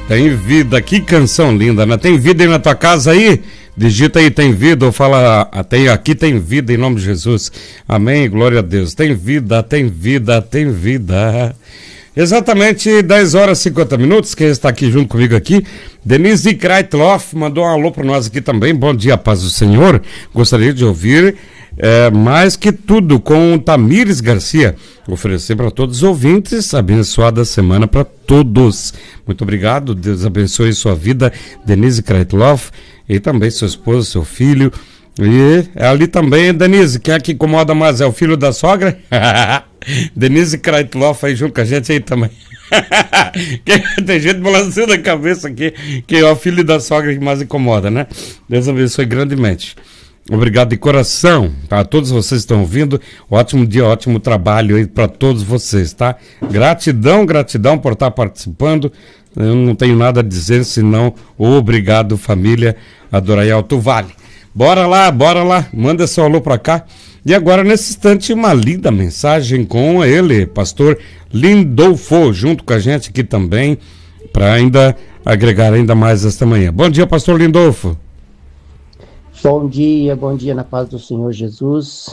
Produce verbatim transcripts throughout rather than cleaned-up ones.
Tem vida, que canção linda, né? Tem vida aí na tua casa aí? Digita aí, tem vida, ou fala, tem, aqui tem vida em nome de Jesus. Amém, glória a Deus. Tem vida, tem vida, tem vida. Exatamente dez horas e cinquenta minutos, quem está aqui junto comigo aqui, Denise Kreitloff, mandou um alô para nós aqui também. Bom dia, paz do Senhor. Gostaria de ouvir é, mais que tudo com Tamires Garcia, oferecer para todos os ouvintes, abençoada semana para todos. Muito obrigado, Deus abençoe sua vida, Denise Kreitloff, e também sua esposa, seu filho. E ali também, Denise, quem é que incomoda mais? É o filho da sogra? Denise Kreitloff aí junto com a gente aí também. Tem gente balançando a cabeça aqui, que é o filho da sogra que mais incomoda, né? Deus abençoe grandemente. Obrigado de coração a todos vocês que estão ouvindo. Ótimo dia, ótimo trabalho aí para todos vocês, tá? Gratidão, gratidão por estar participando. Eu não tenho nada a dizer senão obrigado, família Adorai Alto Vale. Bora lá, bora lá, manda seu alô pra cá. E agora, nesse instante, uma linda mensagem com ele, pastor Lindolfo, junto com a gente aqui também, para ainda agregar ainda mais esta manhã. Bom dia, pastor Lindolfo. Bom dia, bom dia na paz do Senhor Jesus.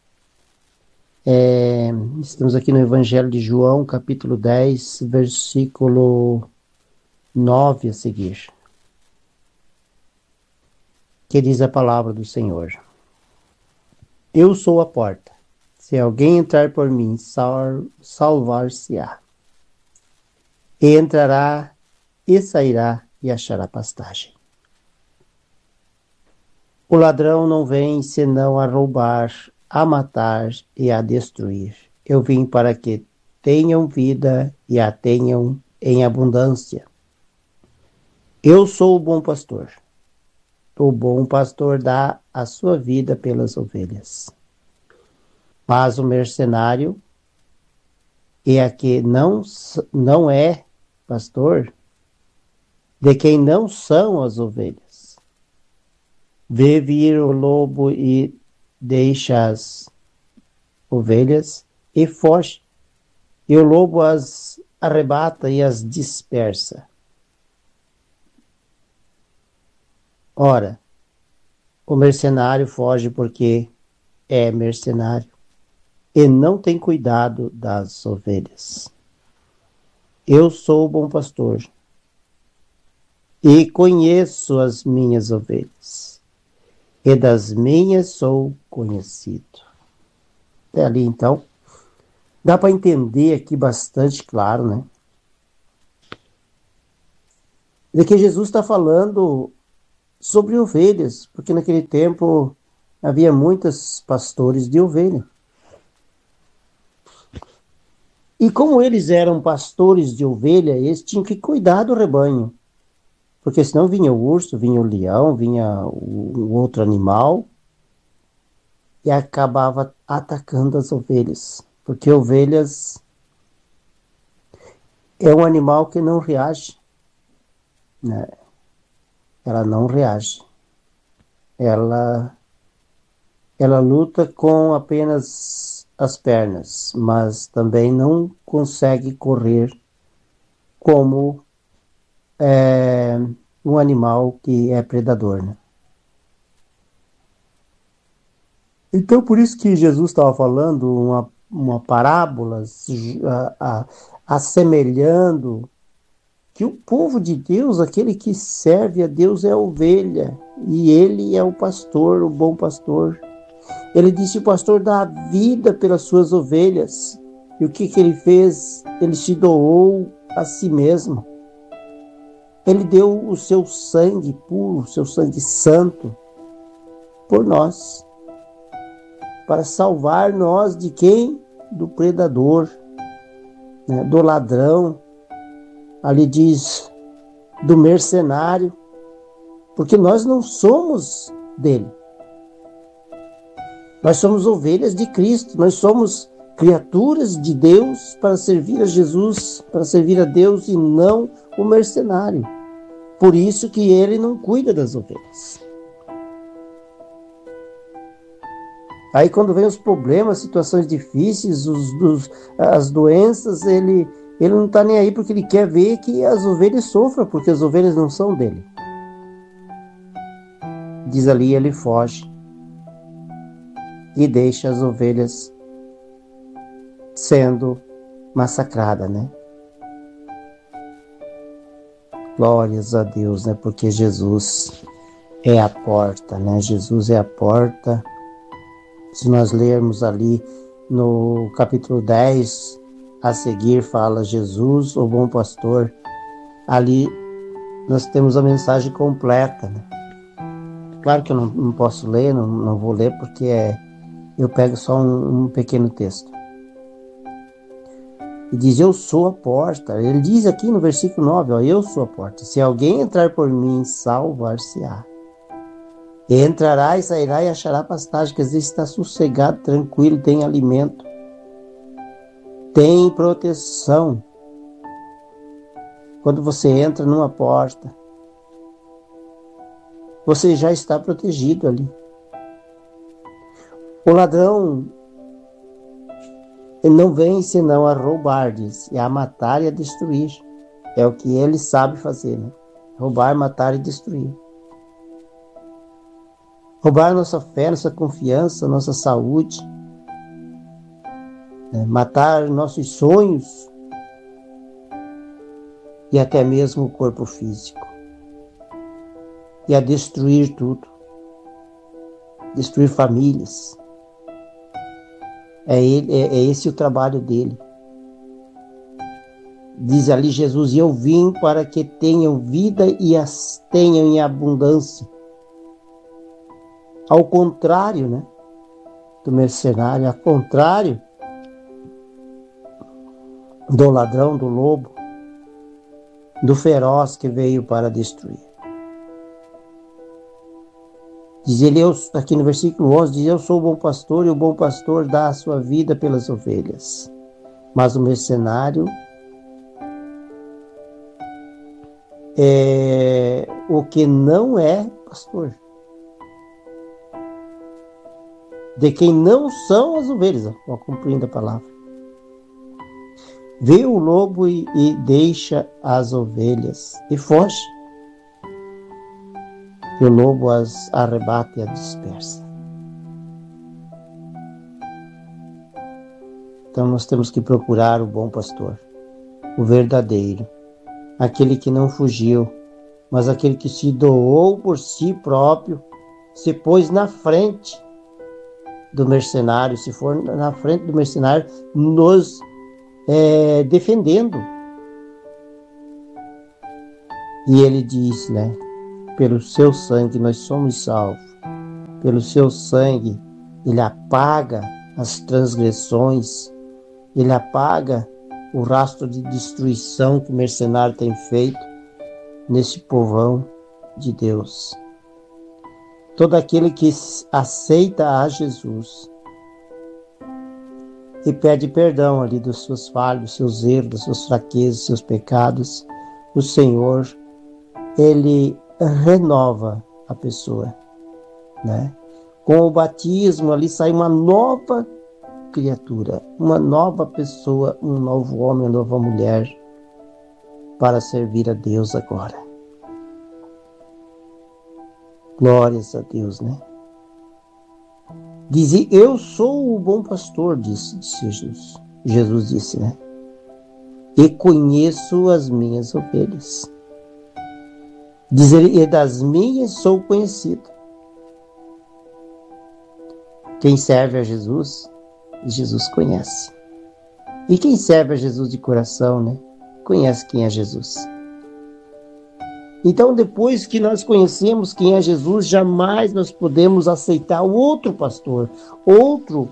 É, estamos aqui no Evangelho de João, capítulo dez, versículo nove a seguir. Que diz a palavra do Senhor: Eu sou a porta. Se alguém entrar por mim, sal, salvar-se-á. E entrará e sairá e achará pastagem. O ladrão não vem senão a roubar, a matar e a destruir. Eu vim para que tenham vida e a tenham em abundância. Eu sou o bom pastor. O bom pastor dá a sua vida pelas ovelhas. Mas o mercenário e a que não, não é pastor, de quem não são as ovelhas, vê vir o lobo e deixa as ovelhas e foge. E o lobo as arrebata e as dispersa. Ora, o mercenário foge porque é mercenário e não tem cuidado das ovelhas. Eu sou o bom pastor e conheço as minhas ovelhas, e das minhas sou conhecido. Até ali, então, dá para entender aqui bastante claro, né? De que Jesus está falando sobre ovelhas, porque naquele tempo havia muitos pastores de ovelha. E como eles eram pastores de ovelha, eles tinham que cuidar do rebanho, porque senão vinha o urso, vinha o leão, vinha o, o outro animal e acabava atacando as ovelhas, porque ovelhas é um animal que não reage, né? Ela não reage. Ela, ela luta com apenas as pernas, mas também não consegue correr como é, um animal que é predador, né? Então, por isso que Jesus estava falando uma, uma parábola, a, a, assemelhando que o povo de Deus, aquele que serve a Deus, é a ovelha, e ele é o pastor, o bom pastor. Ele disse: o pastor dá a vida pelas suas ovelhas. E o que, que ele fez? Ele se doou a si mesmo. Ele deu o seu sangue puro, o seu sangue santo, por nós, para salvar nós de quem? Do predador, né? Do ladrão. Ali diz do mercenário, porque nós não somos dele. Nós somos ovelhas de Cristo, nós somos criaturas de Deus para servir a Jesus, para servir a Deus e não o mercenário. Por isso que ele não cuida das ovelhas. Aí quando vem os problemas, situações difíceis, os, os, as doenças, ele, Ele não está nem aí porque ele quer ver que as ovelhas sofram, porque as ovelhas não são dele. Diz ali, ele foge e deixa as ovelhas sendo massacradas, né? Glórias a Deus, né? Porque Jesus é a porta, né? Jesus é a porta. Se nós lermos ali no capítulo dez, a seguir fala Jesus, o bom pastor. Ali nós temos a mensagem completa, né? Claro que eu não, não posso ler, não, não vou ler porque é, eu pego só um, um pequeno texto. E diz, eu sou a porta. Ele diz aqui no versículo nove, ó, eu sou a porta. Se alguém entrar por mim, salvar-se-á. Entrará e sairá e achará pastagem, quer dizer, está sossegado, tranquilo, tem alimento, tem proteção. Quando você entra numa porta, você já está protegido ali. O ladrão não vem senão a roubar, diz, e a matar e a destruir. É o que ele sabe fazer, né? Roubar, matar e destruir. Roubar nossa fé, nossa confiança, nossa saúde. Né? Matar nossos sonhos. E até mesmo o corpo físico. E a destruir tudo. Destruir famílias. É, ele, é, é esse o trabalho dele. Diz ali Jesus, e eu vim para que tenham vida e as tenham em abundância. Ao contrário, né, do mercenário, ao contrário do ladrão, do lobo, do feroz que veio para destruir. Diz ele, eu, aqui no versículo onze, diz, eu sou o bom pastor e o bom pastor dá a sua vida pelas ovelhas. Mas o mercenário é o que não é pastor. De quem não são as ovelhas, ó, cumprindo a palavra. Vê o lobo e, e deixa as ovelhas e foge. E o lobo as arrebata e as dispersa. Então nós temos que procurar o bom pastor, o verdadeiro, aquele que não fugiu, mas aquele que se doou por si próprio, se pôs na frente do mercenário, se for na frente do mercenário, nos é, defendendo. E ele diz, né? Pelo seu sangue nós somos salvos. Pelo seu sangue ele apaga as transgressões, ele apaga o rastro de destruição que o mercenário tem feito nesse povão de Deus. Todo aquele que aceita a Jesus e pede perdão ali dos seus falhos, dos seus erros, das suas fraquezas, dos seus pecados, o Senhor, ele renova a pessoa, né? Com o batismo ali sai uma nova criatura, uma nova pessoa, um novo homem, uma nova mulher para servir a Deus agora. Glórias a Deus, né? Diz, eu sou o bom pastor, disse, disse Jesus. Jesus disse, né? E conheço as minhas ovelhas. Diz ele, e das minhas sou conhecido. Quem serve a Jesus, Jesus conhece. E quem serve a Jesus de coração, né? Conhece quem é Jesus. Então, depois que nós conhecemos quem é Jesus, jamais nós podemos aceitar outro pastor, outro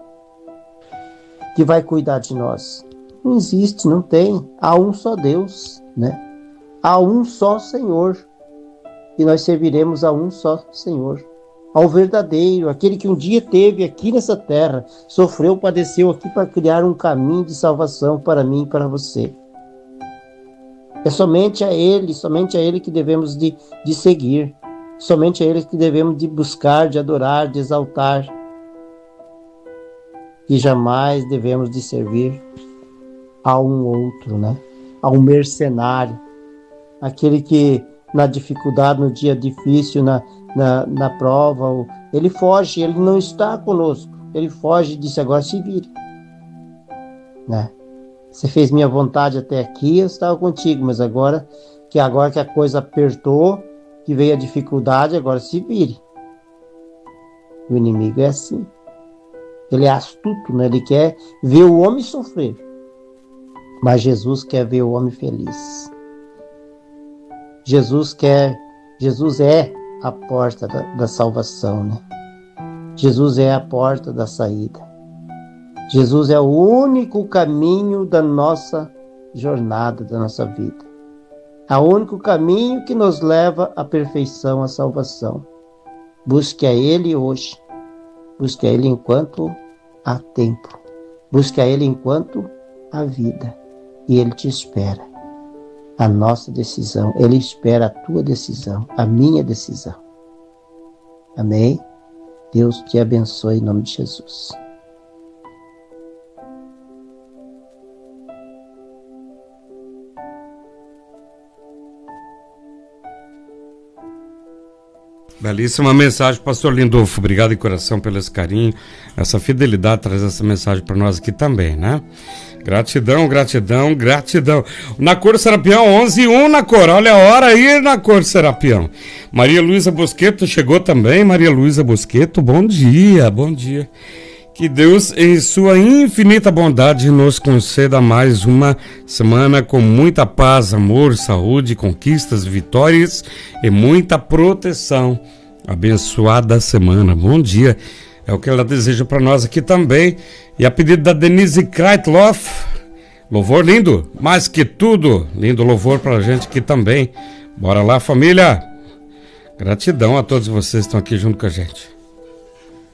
que vai cuidar de nós. Não existe, não tem. Há um só Deus, né? Há um só Senhor. E nós serviremos a um só Senhor. Ao verdadeiro, aquele que um dia teve aqui nessa terra, sofreu, padeceu aqui para criar um caminho de salvação para mim e para você. É somente a Ele, somente a Ele que devemos de, de seguir. Somente a Ele que devemos de buscar, de adorar, de exaltar. E jamais devemos de servir a um outro, né? A um mercenário, aquele que na dificuldade, no dia difícil, na, na, na prova, ele foge, ele não está conosco, ele foge e disse, agora se vire, né? Você fez minha vontade até aqui, eu estava contigo, mas agora que, agora que a coisa apertou, que veio a dificuldade, agora se vire. O inimigo é assim. Ele é astuto, né? Ele quer ver o homem sofrer. Mas Jesus quer ver o homem feliz. Jesus quer, Jesus é a porta da, da salvação, né? Jesus é a porta da saída. Jesus é o único caminho da nossa jornada, da nossa vida. É o único caminho que nos leva à perfeição, à salvação. Busque a Ele hoje. Busque a Ele enquanto há tempo. Busque a Ele enquanto há vida. E Ele te espera. A nossa decisão. Ele espera a tua decisão, a minha decisão. Amém? Deus te abençoe em nome de Jesus. Belíssima mensagem, pastor Lindolfo. Obrigado de coração pelo esse carinho, essa fidelidade, traz essa mensagem para nós aqui também, né? Gratidão, gratidão, gratidão. Na Cor Serapião, onze e um na Cor. Olha a hora aí na Cor Serapião. Maria Luísa Bosqueto chegou também. Maria Luísa Bosqueto, bom dia, bom dia. Que Deus, em sua infinita bondade, nos conceda mais uma semana com muita paz, amor, saúde, conquistas, vitórias e muita proteção. Abençoada semana. Bom dia. É o que ela deseja para nós aqui também. E a pedido da Denise Kreitloff, louvor lindo, mais que tudo, lindo louvor para a gente aqui também. Bora lá, família. Gratidão a todos vocês que estão aqui junto com a gente.